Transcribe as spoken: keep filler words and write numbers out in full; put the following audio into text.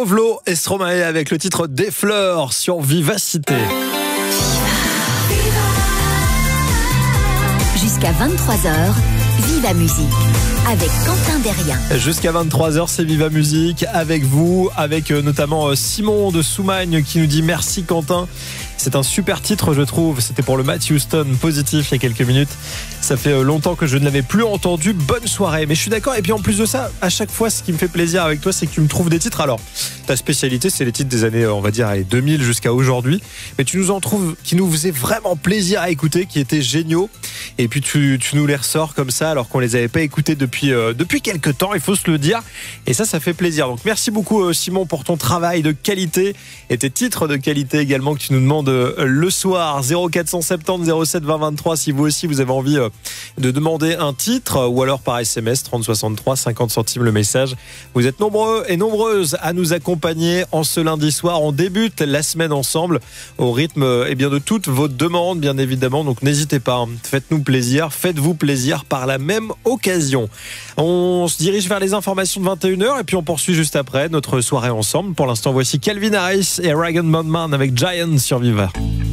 Dovlo et Stromae avec le titre Des fleurs sur Vivacité. Jusqu'à vingt-trois heures, Viva Musique avec Quentin Derrien. Jusqu'à vingt-trois heures, c'est Viva Musique avec vous, avec notamment Simon de Soumagne qui nous dit merci Quentin. C'est un super titre, je trouve. C'était pour le Matt Houston positif il y a quelques minutes. Ça fait longtemps que je ne l'avais plus entendu. Bonne soirée. Mais je suis d'accord. Et puis en plus de ça, à chaque fois, ce qui me fait plaisir avec toi, c'est que tu me trouves des titres. Alors, ta spécialité, c'est les titres des années, on va dire, deux mille jusqu'à aujourd'hui. Mais tu nous en trouves qui nous faisaient vraiment plaisir à écouter, qui étaient géniaux. Et puis tu, tu nous les ressors comme ça, alors qu'on les avait pas écoutés depuis, euh, depuis quelques temps, il faut se le dire. Et ça, ça fait plaisir. Donc merci beaucoup Simon pour ton travail de qualité et tes titres de qualité également que tu nous demandes le soir. Zéro quatre cent soixante-dix zéro sept vingt vingt-trois si vous aussi vous avez envie de demander un titre, ou alors par S M S trente soixante-trois, cinquante centimes le message. Vous êtes nombreux et nombreuses à nous accompagner en ce lundi soir. On débute la semaine ensemble au rythme eh bien, de toutes vos demandes bien évidemment, donc n'hésitez pas, faites-nous plaisir, faites-vous plaisir par la même occasion. On se dirige vers les informations de vingt et une heures et puis on poursuit juste après notre soirée ensemble. Pour l'instant, voici Calvin Harris et Ragan Bondman avec Giant sur Viva.